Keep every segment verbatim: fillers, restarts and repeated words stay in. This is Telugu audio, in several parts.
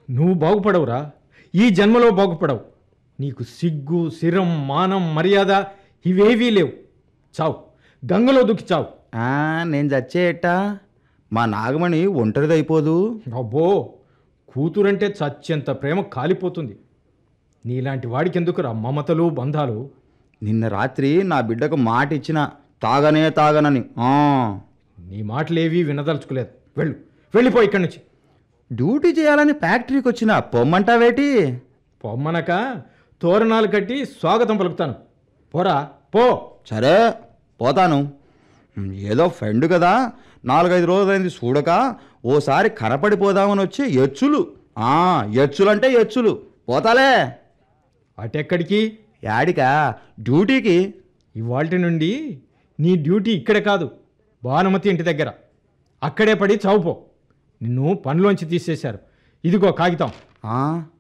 నువ్వు బాగుపడవురా, ఈ జన్మలో బాగుపడవు. నీకు సిగ్గు, శిరం, మానం, మర్యాద ఇవేవీ లేవు. చావు, గంగలో దుక్కి చావు. ఆ, నేను చచ్చేయట్టా మా నాగమణి ఒంటరిదైపోదు. అబ్బో, కూతురంటే చచ్చెంత ప్రేమ కాలిపోతుంది. నీలాంటి వాడికి ఎందుకురా మమతలు, బంధాలు? నిన్న రాత్రి నా బిడ్డకు మాట ఇచ్చిన తాగనే తాగనని. ఆ, నీ మాటలేవీ వినదలుచుకోలేదు. వెళ్ళు, వెళ్ళిపో ఇక్కడి నుంచి. డ్యూటీ చేయాలని ఫ్యాక్టరీకి వచ్చిన పొమ్మంటావేటి? పొమ్మనక తోరణాలు కట్టి స్వాగతం పలుకుతాను. పోరా పో. సరే పోతాను. ఏదో ఫ్రెండ్ కదా, నాలుగైదు రోజులైంది చూడక ఓసారి కనపడిపోదామని వచ్చి ఎచ్చులు. ఆ, ఎచ్చులంటే ఎచ్చులు. పోతాలే. అటెక్కడికి? యాడికా? డ్యూటీకి. ఇవాల్టి నుండి నీ డ్యూటీ ఇక్కడ కాదు, భానుమతి ఇంటి దగ్గర. అక్కడే పడి చావుపో. నిన్ను పనిలోంచి తీసేశారు. ఇదిగో కాగితం. ఆ,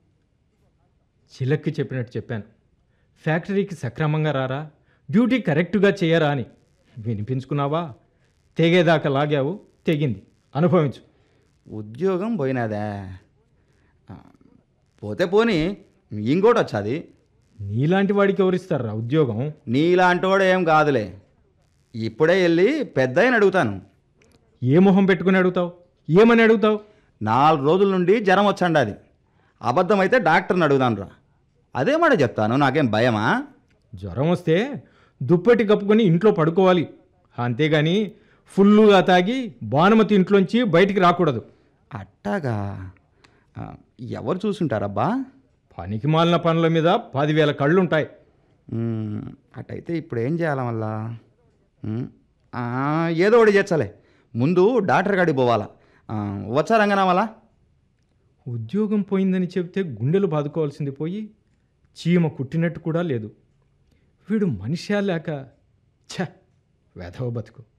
చిలక్కి చెప్పినట్టు చెప్పాను. ఫ్యాక్టరీకి సక్రమంగా రారా, డ్యూటీ కరెక్టుగా చేయరా అని. వినిపించుకున్నావా? తెగేదాకా లాగావు, తెగింది. అనుభవించు. ఉద్యోగం పోయినాదా? ఆ, పోతే పోని, ఇంకోటి వచ్చాది. నీలాంటి వాడికి ఎవరిస్తారా ఉద్యోగం? నీలాంటోడు ఏం కాదులే. ఇప్పుడే వెళ్ళి పెద్దయిని అడుగుతాను. ఏ మొహం పెట్టుకుని అడుగుతావు? ఏమని అడుగుతావు? నాలుగు రోజుల నుండి జ్వరం వచ్చండి. అది అబద్ధమైతే డాక్టర్ని అడుగుదాను రా. అదే మాట చెప్తాను. నాకేం భయమా? జ్వరం వస్తే దుప్పటి కప్పుకొని ఇంట్లో పడుకోవాలి, అంతేగాని ఫుల్లుగా తాగి భానుమతి ఇంట్లోంచి బయటికి రాకూడదు. అట్టాగా? ఆ, ఎవరు చూసుంటారబ్బా? పనికి మాలిన పనుల మీద పదివేల కళ్ళుంటాయి. మ్మ్, అటైతే ఇప్పుడు ఏం చేయాల మళ్ళా? మ్మ్, ఆ, ఏదో ఒకటి చేర్చాలే. ముందు డాక్టర్ కాడికి పోవాలా. ఆ, వచ్చా రంగనామాలా? ఉద్యోగం పోయిందని చెబితే గుండెలు బాదుకోవాల్సింది పోయి చీమ కుట్టినట్టు కూడా లేదు. వీడు మనిషా లేక ఛ, వెధవ బతుకు.